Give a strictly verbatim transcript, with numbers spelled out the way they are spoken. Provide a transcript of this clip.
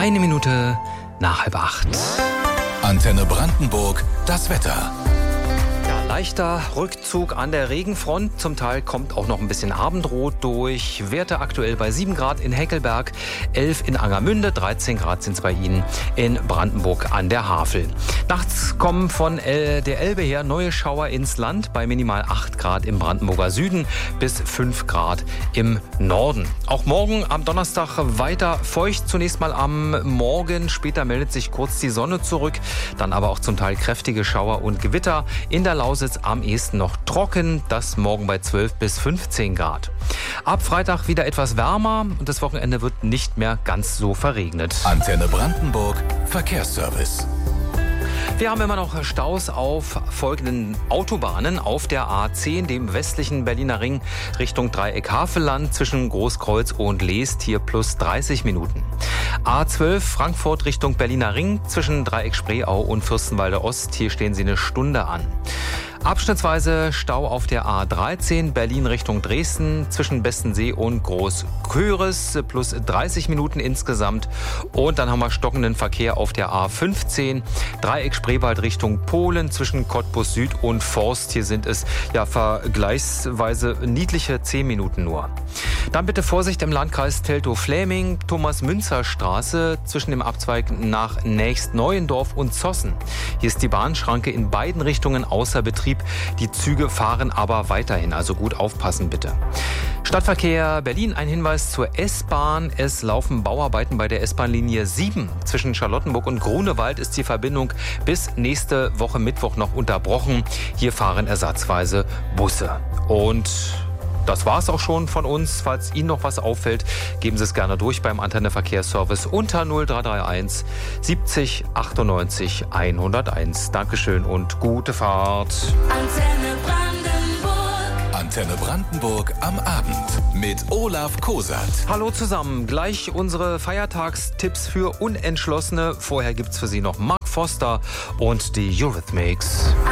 Eine Minute nach halb acht. Antenne Brandenburg, das Wetter. Leichter Rückzug an der Regenfront. Zum Teil kommt auch noch ein bisschen Abendrot durch. Werte aktuell bei sieben Grad in Heckelberg, elf in Angermünde, dreizehn Grad sind es bei Ihnen in Brandenburg an der Havel. Nachts kommen von der Elbe her neue Schauer ins Land bei minimal acht Grad im Brandenburger Süden bis fünf Grad im Norden. Auch morgen am Donnerstag weiter feucht. Zunächst mal am Morgen, später meldet sich kurz die Sonne zurück. Dann aber auch zum Teil kräftige Schauer und Gewitter. In der Lausitz am ehesten noch trocken, das morgen bei zwölf bis fünfzehn Grad. Ab Freitag wieder etwas wärmer und das Wochenende wird nicht mehr ganz so verregnet. Antenne Brandenburg, Verkehrsservice. Wir haben immer noch Staus auf folgenden Autobahnen. Auf der A zehn, dem westlichen Berliner Ring, Richtung Dreieck Havelland zwischen Großkreuz und Leest, hier plus dreißig Minuten. A zwölf, Frankfurt Richtung Berliner Ring zwischen Dreieck Spreeau und Fürstenwalde Ost, hier stehen Sie eine Stunde an. Abschnittsweise Stau auf der A dreizehn, Berlin Richtung Dresden, zwischen Bestensee und Großköris, plus dreißig Minuten insgesamt. Und dann haben wir stockenden Verkehr auf der A fünfzehn, Dreieck Spreewald Richtung Polen, zwischen Cottbus Süd und Forst. Hier sind es ja vergleichsweise niedliche zehn Minuten nur. Dann bitte Vorsicht im Landkreis Teltow-Fläming, Thomas-Münzer-Straße, zwischen dem Abzweig nach Nächst-Neuendorf und Zossen. Hier ist die Bahnschranke in beiden Richtungen außer Betrieb. Die Züge fahren aber weiterhin, also gut aufpassen bitte. Stadtverkehr Berlin, ein Hinweis zur S-Bahn. Es laufen Bauarbeiten bei der S-Bahn-Linie sieben. Zwischen Charlottenburg und Grunewald ist die Verbindung bis nächste Woche Mittwoch noch unterbrochen. Hier fahren ersatzweise Busse. Und das war's auch schon von uns. Falls Ihnen noch was auffällt, geben Sie es gerne durch beim Antenne Verkehrsservice unter null drei drei eins siebzig achtundneunzig hunderteins. Dankeschön und gute Fahrt. Antenne Brandenburg. Antenne Brandenburg am Abend mit Olaf Kosat. Hallo zusammen. Gleich unsere Feiertagstipps für Unentschlossene. Vorher gibt's für Sie noch Mark Foster und die Eurythmics.